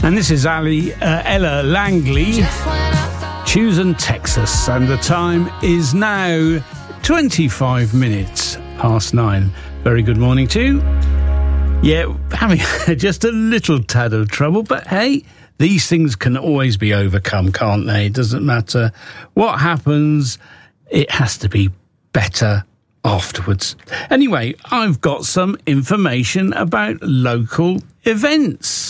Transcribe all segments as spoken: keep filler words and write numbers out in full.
And this is Ali, uh, Ella Langley, Choosing Texas, and the time is now twenty-five minutes past nine. Very good morning to you. Yeah, having just a little tad of trouble, but hey, these things can always be overcome, can't they? It doesn't matter what happens, it has to be better afterwards. Anyway, I've got some information about local events.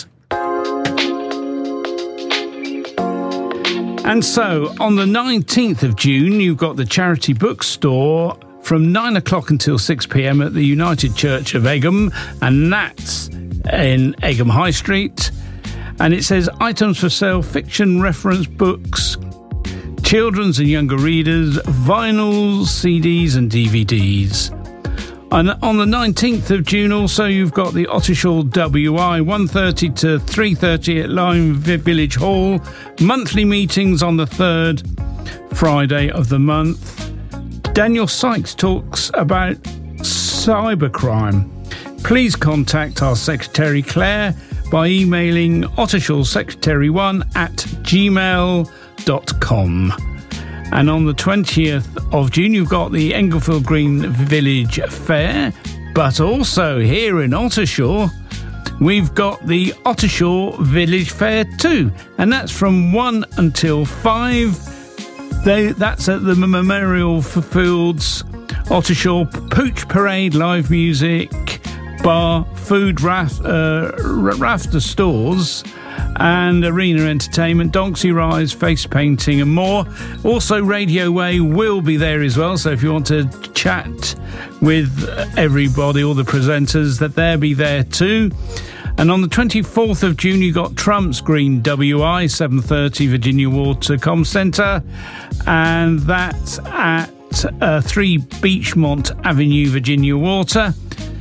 And so, on the nineteenth of June, you've got the charity bookstore from nine o'clock until six p.m. at the United Church of Egham, and that's in Egham High Street. And it says items for sale, fiction, reference books, children's and younger readers, vinyls, C Ds and D V Ds. And on the nineteenth of June also you've got the Ottershaw W I, one thirty to three thirty at Lyme Village Hall. Monthly meetings on the third Friday of the month. Daniel Sykes talks about cybercrime. Please contact our Secretary Claire by emailing ottershaw secretary one at gmail dot com. And on the twentieth of June, you've got the Englefield Green Village Fair, but also here in Ottershaw, we've got the Ottershaw Village Fair too, and that's from one until five. They, that's at the Memorial Fields, Ottershaw. Pooch Parade, live music, bar, food, raft, uh, rafter stores, and arena entertainment, Donksy Rise, face painting and more. Also Radio Way will be there as well, so if you want to chat with everybody, all the presenters, that they'll be there too. And on the twenty-fourth of June you got Trump's Green W I, seven thirty Virginia Water Com Centre, and that's at uh, three Beachmont Avenue, Virginia Water.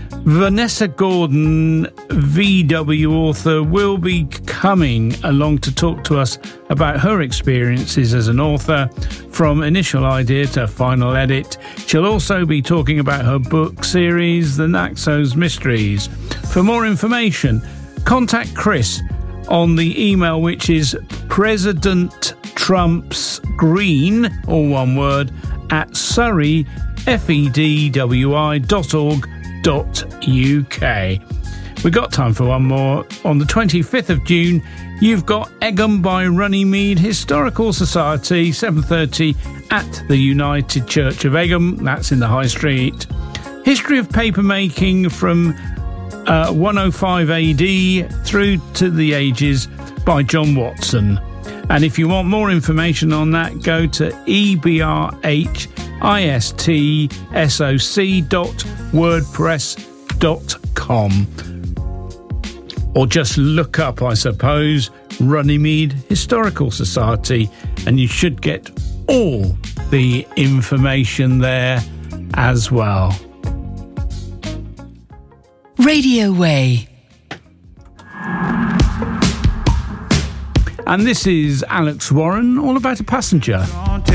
Vanessa Gordon, V W author, will be coming along to talk to us about her experiences as an author from initial idea to final edit. She'll also be talking about her book series, The Naxos Mysteries. For more information, contact Chris on the email, which is President Trump's Green, all one word, at Surrey F E D W I dot org dot U K. We've got time for one more. On the twenty-fifth of June, you've got Egham by Runnymede Historical Society, seven thirty at the United Church of Egham. That's in the High Street. History of paper making from uh, one oh five A D through to the ages by John Watson. And if you want more information on that, go to E B R H I S T S O C dot wordpress dot com, or just look up, I suppose, Runnymede Historical Society, and you should get all the information there as well. Radio Way. And this is Alex Warren, All About a Passenger.